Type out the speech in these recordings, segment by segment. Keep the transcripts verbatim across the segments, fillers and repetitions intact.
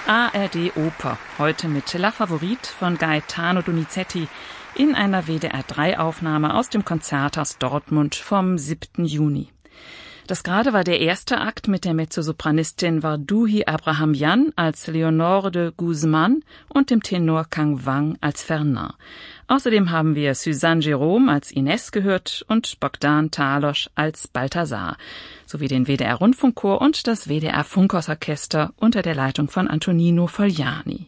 A R D Oper, heute mit La Favorite von Gaetano Donizetti in einer W D R drei Aufnahme aus dem Konzerthaus Dortmund vom siebten Juni. Das gerade war der erste Akt mit der Mezzosopranistin Warduhi Abrahamian als Leonore de Guzman und dem Tenor Kang Wang als Fernand. Außerdem haben wir Suzanne Jerome als Ines gehört und Bogdan Talosch als Balthasar, sowie den W D R-Rundfunkchor und das W D R-Funkhausorchester unter der Leitung von Antonino Fogliani.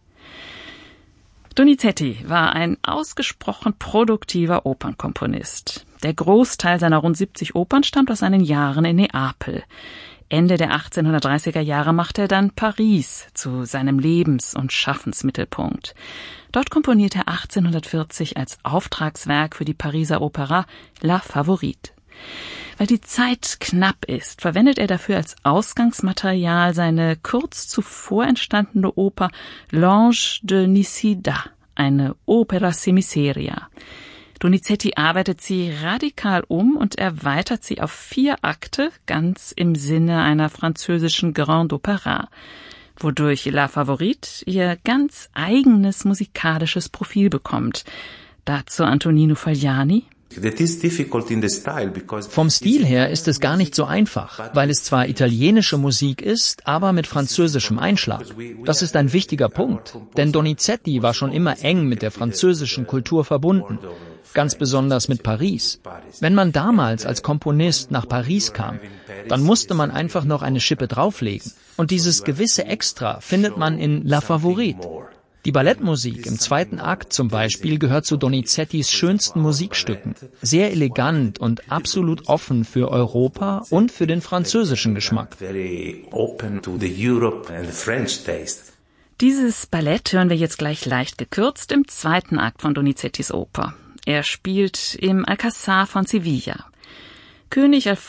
Donizetti war ein ausgesprochen produktiver Opernkomponist. Der Großteil seiner rund siebzig Opern stammt aus seinen Jahren in Neapel. Ende der achtzehnhundertdreißiger Jahre machte er dann Paris zu seinem Lebens- und Schaffensmittelpunkt. Dort komponierte er achtzehnhundertvierzig als Auftragswerk für die Pariser Opera La Favorite. Weil die Zeit knapp ist, verwendet er dafür als Ausgangsmaterial seine kurz zuvor entstandene Oper L'Ange de Nisida, eine Opera semiseria. Donizetti arbeitet sie radikal um und erweitert sie auf vier Akte, ganz im Sinne einer französischen Grande Opera, wodurch La Favorite ihr ganz eigenes musikalisches Profil bekommt. Dazu Antonino Fogliani. Vom Stil her ist es gar nicht so einfach, weil es zwar italienische Musik ist, aber mit französischem Einschlag. Das ist ein wichtiger Punkt, denn Donizetti war schon immer eng mit der französischen Kultur verbunden, ganz besonders mit Paris. Wenn man damals als Komponist nach Paris kam, dann musste man einfach noch eine Schippe drauflegen. Und dieses gewisse Extra findet man in La Favorite. Die Ballettmusik im zweiten Akt zum Beispiel gehört zu Donizettis schönsten Musikstücken. Sehr elegant und absolut offen für Europa und für den französischen Geschmack. Dieses Ballett hören wir jetzt gleich leicht gekürzt im zweiten Akt von Donizettis Oper. Er spielt im Alcázar von Sevilla. König